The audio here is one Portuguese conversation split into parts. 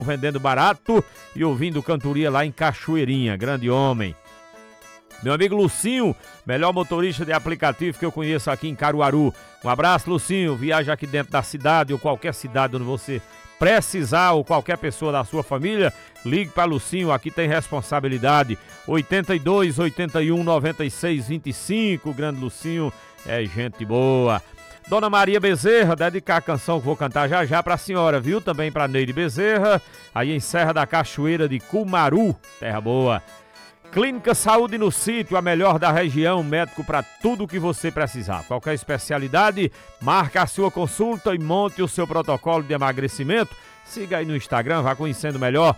vendendo barato e ouvindo cantoria lá em Cachoeirinha, grande homem. Meu amigo Lucinho, melhor motorista de aplicativo que eu conheço aqui em Caruaru. Um abraço, Lucinho, viaja aqui dentro da cidade ou qualquer cidade onde você precisar ou qualquer pessoa da sua família, ligue para Lucinho, aqui tem responsabilidade. 82 81 96 25, grande Lucinho, é gente boa. Dona Maria Bezerra, dedicar a canção que vou cantar já já pra senhora, viu? Também pra Neide Bezerra, aí em Serra da Cachoeira de Cumaru, terra boa. Clínica Saúde no Sítio, a melhor da região, médico para tudo o que você precisar. Qualquer especialidade, marca a sua consulta e monte o seu protocolo de emagrecimento. Siga aí no Instagram, vá conhecendo melhor.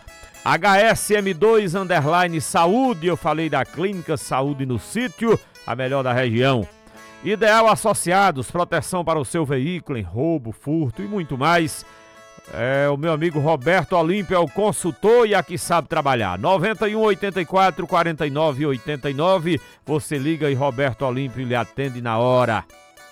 HSM2_Saúde, eu falei da Clínica Saúde no Sítio, a melhor da região. Ideal Associados, proteção para o seu veículo em roubo, furto e muito mais. O meu amigo Roberto Olímpio é o consultor e aqui sabe trabalhar. 91 84 49 89. Você liga e Roberto Olímpio lhe atende na hora.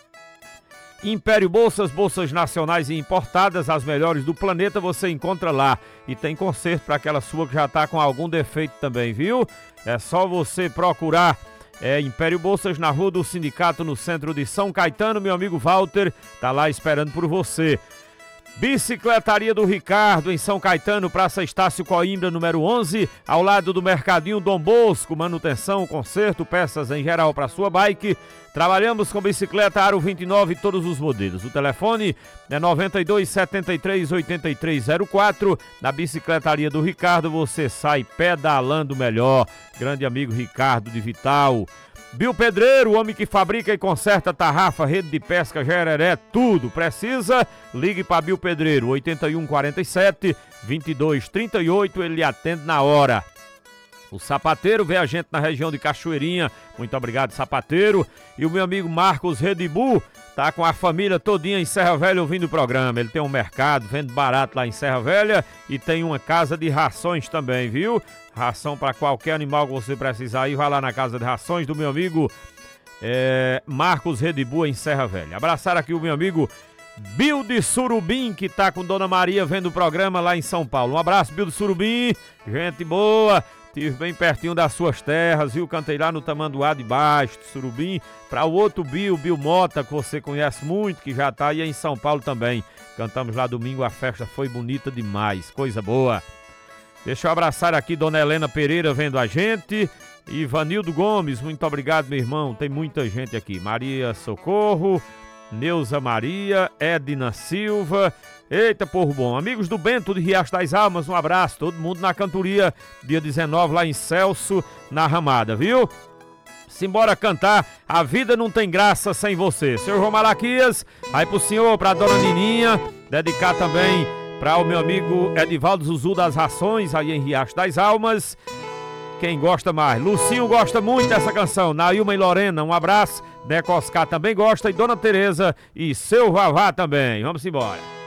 Império Bolsas, bolsas nacionais e importadas, as melhores do planeta você encontra lá. E tem conserto para aquela sua que já está com algum defeito também, viu? É só você procurar. Império Bolsas na Rua do Sindicato, no centro de São Caetano. Meu amigo Walter tá lá esperando por você. Bicicletaria do Ricardo, em São Caetano, Praça Estácio Coimbra, número 11, ao lado do Mercadinho Dom Bosco, manutenção, conserto, peças em geral para sua bike. Trabalhamos com bicicleta Aro 29 e todos os modelos. O telefone é 92 73 83 04. Na Bicicletaria do Ricardo você sai pedalando melhor. Grande amigo Ricardo de Vital. Bio Pedreiro, o homem que fabrica e conserta tarrafa, rede de pesca, gereré, tudo. Precisa? Ligue para Bio Pedreiro, 81 47 22 38, ele atende na hora. O Sapateiro vê a gente na região de Cachoeirinha, muito obrigado, Sapateiro. E o meu amigo Marcos Redibu tá com a família todinha em Serra Velha ouvindo o programa. Ele tem um mercado, vende barato lá em Serra Velha e tem uma casa de rações também, viu? Ração para qualquer animal que você precisar aí, vai lá na casa de rações do meu amigo Marcos Redibu em Serra Velha. Abraçar aqui o meu amigo Bill de Surubim, que tá com Dona Maria vendo o programa lá em São Paulo. Um abraço, Bill de Surubim, gente boa. Estive bem pertinho das suas terras, viu? Cantei lá no Tamanduá de Baixo, de Surubim. Para o outro Bill Mota, que você conhece muito, que já tá aí em São Paulo também. Cantamos lá domingo, a festa foi bonita demais, coisa boa. Deixa eu abraçar aqui Dona Helena Pereira vendo a gente. E Vanildo Gomes, muito obrigado, meu irmão. Tem muita gente aqui. Maria Socorro, Neuza Maria, Edna Silva. Eita, povo bom. Amigos do Bento de Riacho das Almas, um abraço. Todo mundo na cantoria, dia 19, lá em Celso, na Ramada, viu? Simbora cantar A Vida Não Tem Graça Sem Você. Senhor João Malaquias, aí pro senhor, pra Dona Nininha, dedicar também para o meu amigo Edivaldo Zuzu das Rações, aí em Riacho das Almas. Quem gosta mais? Lucinho gosta muito dessa canção. Nailma e Lorena, um abraço. Deco Oscar também gosta. E Dona Tereza e seu Vavá também. Vamos embora.